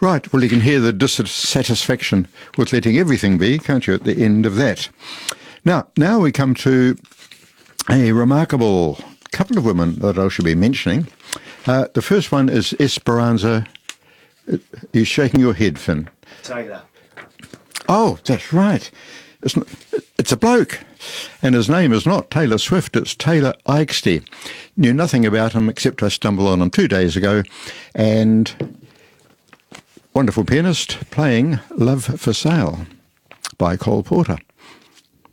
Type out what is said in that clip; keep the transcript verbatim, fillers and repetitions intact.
Right, well, you can hear the dissatisfaction with letting everything be, can't you, at the end of that? Now, now we come to a remarkable couple of women that I should be mentioning. Uh, the first one is Esperanza. You're shaking your head, Finn. Taylor. Oh, that's right. It's, not, it's a bloke. And his name is not Taylor Swift, it's Taylor Eichste. Knew nothing about him except I stumbled on him two days ago. And wonderful pianist playing Love for Sale by Cole Porter.